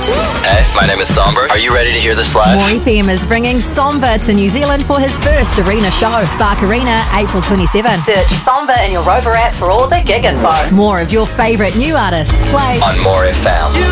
Hey, my name is Somber. Are you ready to hear this live? More FM is bringing Somber to New Zealand for his first arena show. Spark Arena, April 27. Search Somber in your Rover app for all the gig info. More of your favourite new artists play On More FM.